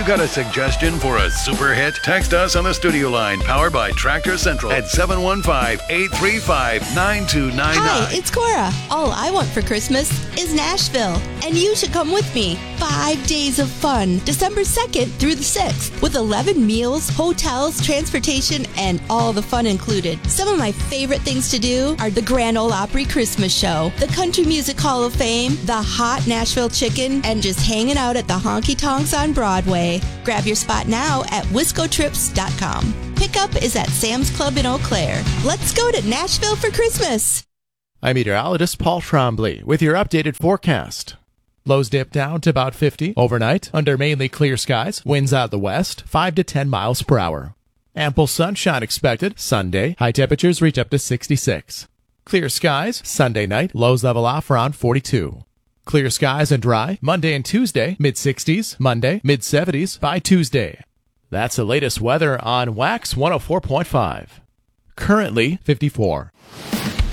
Got a suggestion for a super hit? Text us on the studio line powered by Tractor Central at 715-835-9299. Hi, it's Cora. All I want for Christmas is Nashville, and you should come with me. 5 days of fun, December 2nd through the 6th, with 11 meals, hotels, transportation, and all the fun included. Some of my favorite things to do are the Grand Ole Opry Christmas Show, the Country Music Hall of Fame, the hot Nashville chicken, and just hanging out at the honky tonks on Broadway. Grab your spot now at wiscotrips.com. Pickup is at Sam's Club in Eau Claire. Let's go to Nashville for Christmas. I'm meteorologist Paul Trombley with your updated forecast. Lows dip down to about 50 overnight under mainly clear skies. Winds out the west, 5 to 10 miles per hour. Ample sunshine expected Sunday. High temperatures reach up to 66. Clear skies Sunday night. Lows level off around 42. Clear skies and dry Monday and Tuesday. Mid-60s. Monday, mid-70s by Tuesday. That's the latest weather on Wax 104.5. Currently 54.